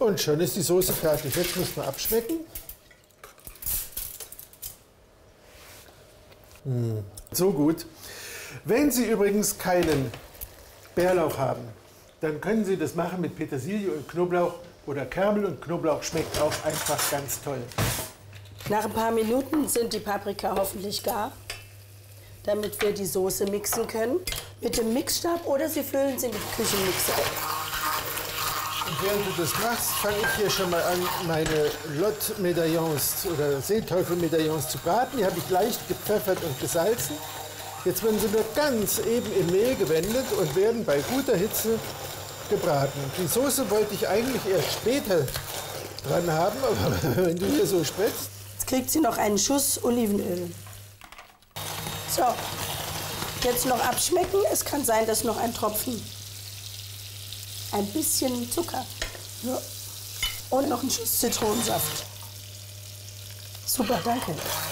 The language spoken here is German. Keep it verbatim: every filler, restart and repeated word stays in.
Und schon ist die Soße fertig. Jetzt muss man abschmecken. Mmh, so gut. Wenn Sie übrigens keinen Bärlauch haben, dann können Sie das machen mit Petersilie und Knoblauch oder Kernel und Knoblauch. Schmeckt auch einfach ganz toll. Nach ein paar Minuten sind die Paprika hoffentlich gar, damit wir die Soße mixen können mit dem Mixstab oder Sie füllen sie mit Küchenmixer. Und während du das machst, fange ich hier schon mal an, meine Lot-Medaillons oder Seeteufel-Medaillons zu braten. Die habe ich leicht gepfeffert und gesalzen. Jetzt werden sie nur ganz eben im Mehl gewendet und werden bei guter Hitze gebraten. Die Soße wollte ich eigentlich erst später dran haben, aber wenn du hier so spritzt. Jetzt kriegt sie noch einen Schuss Olivenöl. So, jetzt noch abschmecken. Es kann sein, dass noch ein Tropfen, ein bisschen Zucker ja. Und noch ein Schuss Zitronensaft. Super, danke.